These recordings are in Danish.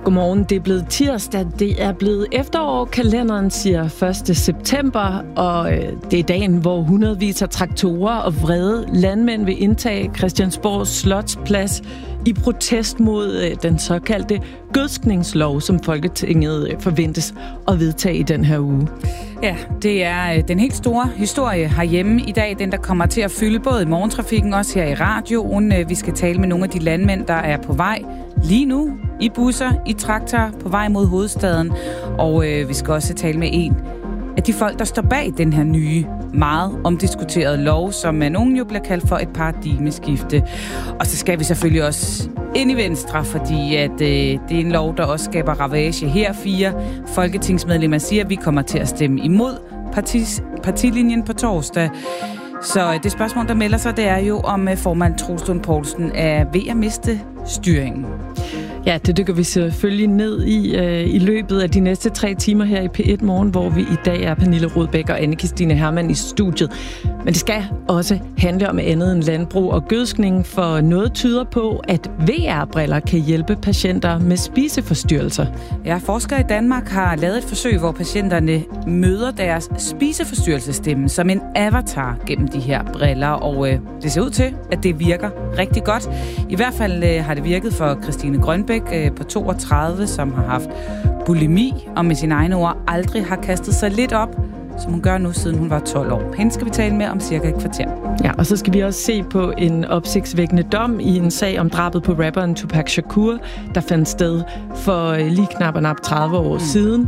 Godmorgen, det er blevet tirsdag, det er blevet efterår, kalenderen siger 1. september, og det er dagen, hvor hundredvis af traktorer og vrede landmænd vil indtage Christiansborgs Slotsplads i protest mod den såkaldte gødskningslov, som Folketinget forventes at vedtage i den her uge. Ja, det er den helt store historie herhjemme i dag, den der kommer til at fylde både i morgentrafikken, også her i radioen. Vi skal tale med nogle af de landmænd, der er på vej lige nu, i busser, i traktorer, på vej mod hovedstaden. Og vi skal også tale med en af de folk, der står bag den her nye, meget omdiskuterede lov, som af nogen jo bliver kaldt for et paradigmeskifte. Og så skal vi selvfølgelig også ind i Venstre, fordi at, det er en lov, der også skaber ravage her. 4 folketingsmedlemmer siger, at vi kommer til at stemme imod partilinjen på torsdag. Så det spørgsmål, der melder sig, det er jo, om formand Troels Lund Poulsen er ved at miste styringen. Ja, det dykker vi selvfølgelig ned i løbet af de næste 3 timer her i P1 Morgen, hvor vi i dag er Pernille Rodbæk og Anne-Kristine Hermann i studiet. Men det skal også handle om andet end landbrug og gødskning, for noget tyder på, at VR-briller kan hjælpe patienter med spiseforstyrrelser. Ja, forskere i Danmark har lavet et forsøg, hvor patienterne møder deres spiseforstyrrelsesstemme som en avatar gennem de her briller, og det ser ud til, at det virker rigtig godt. I hvert fald har det virket for Christine Grønbæk på 32, som har haft bulimi, og med sine egne ord aldrig har kastet sig lidt op, som hun gør nu, siden hun var 12 år. Hende skal vi tale med om cirka et kvarter. Ja, og så skal vi også se på en opsigtsvækkende dom i en sag om drabet på rapperen Tupac Shakur, der fandt sted for lige knap 30 år siden.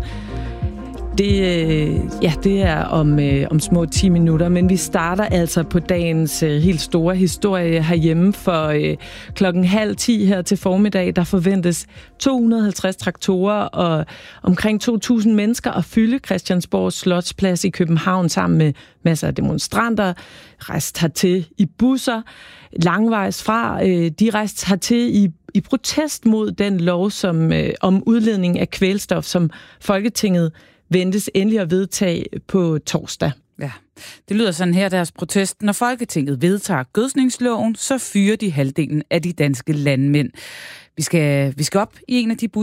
Det er om små 10 minutter, men vi starter altså på dagens helt store historie herhjemme, for 9:30 her til formiddag, der forventes 250 traktorer og omkring 2.000 mennesker at fylde Christiansborgs Slotsplads i København sammen med masser af demonstranter, rejst hertil i busser, langvejs fra. De rejst hertil i protest mod den lov om udledning af kvælstof, som Folketinget ventes endelig at vedtage på torsdag. Ja, det lyder sådan her, deres protest. Når Folketinget vedtager gødskningsloven, så fyrer de halvdelen af de danske landmænd. Vi skal op i en af de